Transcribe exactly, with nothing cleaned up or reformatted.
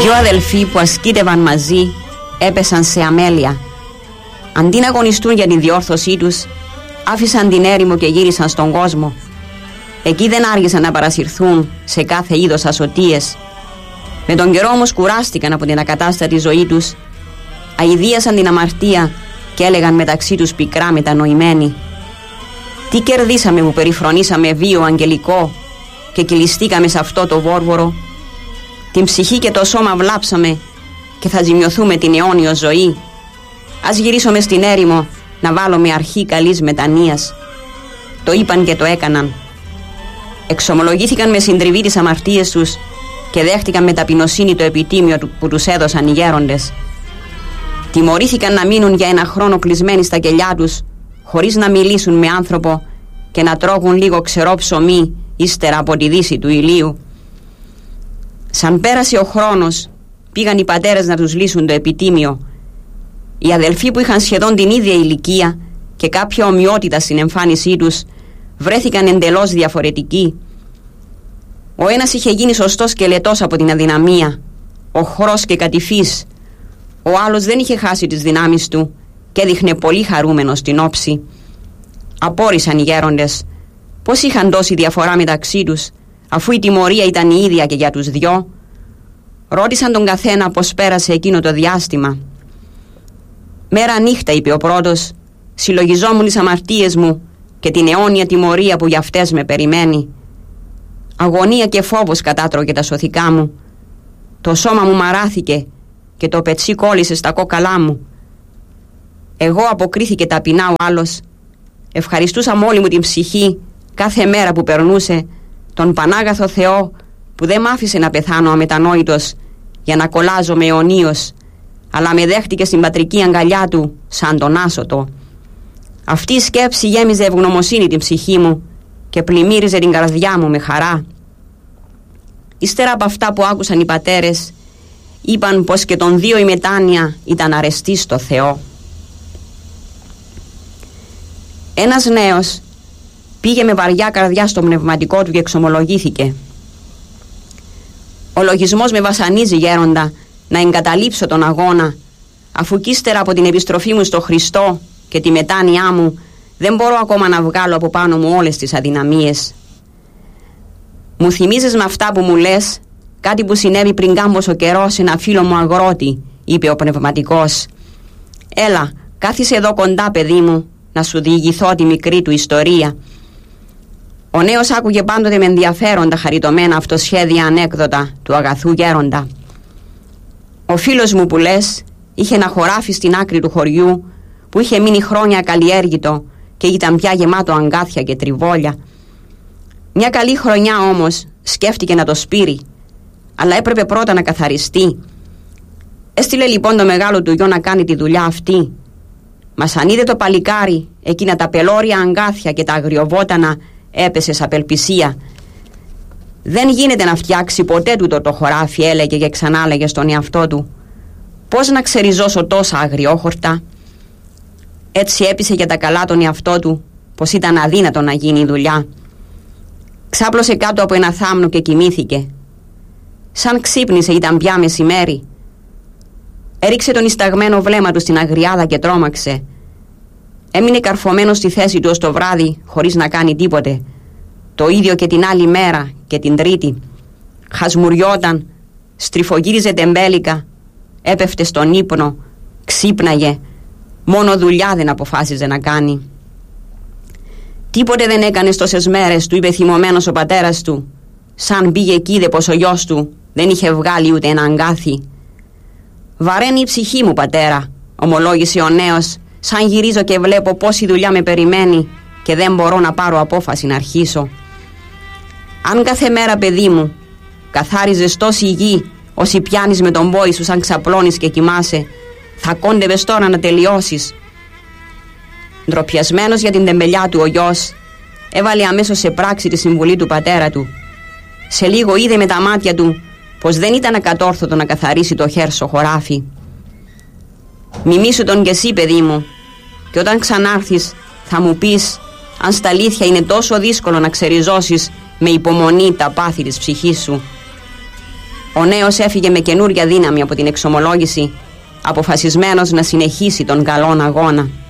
Δυο αδελφοί που ασκήτευαν μαζί έπεσαν σε αμέλεια. Αντί να αγωνιστούν για τη διόρθωσή τους, άφησαν την έρημο και γύρισαν στον κόσμο. Εκεί δεν άργησαν να παρασυρθούν σε κάθε είδος ασωτίες. Με τον καιρό όμως κουράστηκαν από την ακατάστατη ζωή τους, αηδίασαν την αμαρτία και έλεγαν μεταξύ τους πικρά μετανοημένοι: τι κερδίσαμε που περιφρονήσαμε βίο αγγελικό και κυλιστήκαμε σε αυτό το βόρβορο? Την ψυχή και το σώμα βλάψαμε και θα ζημιωθούμε την αιώνιο ζωή. Ας γυρίσουμε στην έρημο να βάλουμε αρχή καλής μετανοίας. Το είπαν και το έκαναν. Εξομολογήθηκαν με συντριβή τις αμαρτίες τους και δέχτηκαν με ταπεινοσύνη το επιτίμιο που τους έδωσαν οι γέροντες. Τιμωρήθηκαν να μείνουν για ένα χρόνο κλεισμένοι στα κελιά τους, χωρίς να μιλήσουν με άνθρωπο και να τρώγουν λίγο ξερό ψωμί ύστερα από τη δύση του ηλίου. Σαν πέρασε ο χρόνος, πήγαν οι πατέρες να τους λύσουν το επιτίμιο. Οι αδελφοί που είχαν σχεδόν την ίδια ηλικία και κάποια ομοιότητα στην εμφάνισή τους βρέθηκαν εντελώς διαφορετικοί. Ο ένας είχε γίνει σωστός σκελετός από την αδυναμία, οχρός και κατηφής. Ο άλλος δεν είχε χάσει τις δυνάμεις του και έδειχνε πολύ χαρούμενος στην όψη. Απόρρισαν οι γέροντες. Πώς είχαν τόση διαφορά μεταξύ τους, αφού η τιμωρία ήταν η ίδια και για τους δυο? Ρώτησαν τον καθένα πώς πέρασε εκείνο το διάστημα. «Μέρα νύχτα», είπε ο πρώτος, «συλλογιζόμουν τις αμαρτίες μου και την αιώνια τιμωρία που για αυτές με περιμένει. Αγωνία και φόβος κατάτρωγε τα σωθικά μου. Το σώμα μου μαράθηκε και το πετσί κόλλησε στα κόκαλά μου. Εγώ», αποκρίθηκε ταπεινά ο άλλος, «ευχαριστούσα μόλι μου την ψυχή κάθε μέρα που περνούσε τον Πανάγαθο Θεό που δεν μ' άφησε να πεθάνω αμετανόητος για να κολλάζομαι αιωνίως, αλλά με δέχτηκε στην πατρική αγκαλιά του σαν τον άσωτο. Αυτή η σκέψη γέμιζε ευγνωμοσύνη την ψυχή μου και πλημμύριζε την καρδιά μου με χαρά». Ύστερα από αυτά που άκουσαν οι πατέρες, είπαν πως και των δύο η μετάνοια ήταν αρεστή στο Θεό. Ένας νέος πήγε με βαριά καρδιά στο πνευματικό του και εξομολογήθηκε: «Ο λογισμός με βασανίζει, γέροντα, να εγκαταλείψω τον αγώνα, αφού κι ύστερα από την επιστροφή μου στο Χριστό και τη μετάνοιά μου δεν μπορώ ακόμα να βγάλω από πάνω μου όλες τις αδυναμίες». «Μου θυμίζεις με αυτά που μου λες κάτι που συνέβη πριν κάμποσο καιρό σε ένα φίλο μου αγρότη», είπε ο πνευματικός. «Έλα, κάθισε εδώ κοντά, παιδί μου, να σου διηγηθώ τη μικρή του ιστορία». Ο νέος άκουγε πάντοτε με ενδιαφέρον τα χαριτωμένα αυτοσχέδια ανέκδοτα του αγαθού γέροντα. «Ο φίλος μου που λες είχε ένα χωράφι στην άκρη του χωριού που είχε μείνει χρόνια ακαλλιέργητο και ήταν πια γεμάτο αγκάθια και τριβόλια. Μια καλή χρονιά όμως σκέφτηκε να το σπείρει, αλλά έπρεπε πρώτα να καθαριστεί. Έστειλε λοιπόν το μεγάλο του γιο να κάνει τη δουλειά αυτή. Μα σαν είδε το παλικάρι εκείνα τα πελώρια αγκάθια και τα αγριοβότανα, έπεσε σ' απελπισία. Δεν γίνεται να φτιάξει ποτέ τούτο το χωράφι, έλεγε και ξανά έλεγε στον εαυτό του. Πώς να ξεριζώσω τόσα αγριόχορτα? Έτσι έπεισε για τα καλά τον εαυτό του πως ήταν αδύνατο να γίνει η δουλειά. Ξάπλωσε κάτω από ένα θάμνο και κοιμήθηκε. Σαν ξύπνησε ήταν πια μεσημέρι. Έριξε τον ισταγμένο βλέμμα του στην αγριάδα και τρόμαξε. Έμεινε καρφωμένο στη θέση του ως το βράδυ χωρίς να κάνει τίποτε. Το ίδιο και την άλλη μέρα και την τρίτη. Χασμουριόταν, στριφογύριζε τεμπέλικα, έπεφτε στον ύπνο, ξύπναγε. Μόνο δουλειά δεν αποφάσιζε να κάνει. «Τίποτε δεν έκανες τόσες μέρες», του είπε θυμωμένος ο πατέρας του. «Σαν πήγε εκεί είδε πως ο γιος του δεν είχε βγάλει ούτε ένα αγκάθι». «Βαραίνει η ψυχή μου, πατέρα», ομολόγησε ο νέος, «σαν γυρίζω και βλέπω πόση δουλειά με περιμένει και δεν μπορώ να πάρω απόφαση να αρχίσω». «Αν κάθε μέρα, παιδί μου, καθάριζες τόση γη όσοι πιάνεις με τον πόη σου σαν ξαπλώνεις και κοιμάσαι, θα κόντευες τώρα να τελειώσεις». Ντροπιασμένος για την τεμπελιά του ο γιος έβαλε αμέσως σε πράξη τη συμβουλή του πατέρα του. Σε λίγο είδε με τα μάτια του πως δεν ήταν ακατόρθωτο να καθαρίσει το χέρσο χωράφι. «Μιμήσου τον κι εσύ, παιδί μου, και όταν ξανάρθεις θα μου πεις αν στα αλήθεια είναι τόσο δύσκολο να ξεριζώσεις με υπομονή τα πάθη της ψυχής σου». Ο νέος έφυγε με καινούρια δύναμη από την εξομολόγηση, αποφασισμένος να συνεχίσει τον καλόν αγώνα.